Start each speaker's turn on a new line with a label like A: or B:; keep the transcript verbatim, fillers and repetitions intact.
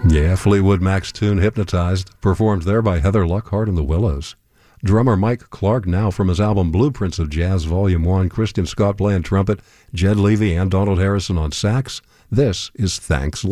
A: Yeah, Fleetwood Mac's tune Hypnotized, performed there by Heather Luckhart and the Willows. Drummer Mike Clark now from his album Blueprints of Jazz Volume one, Christian Scott playing trumpet, Jed Levy and Donald Harrison on sax. This is Thanks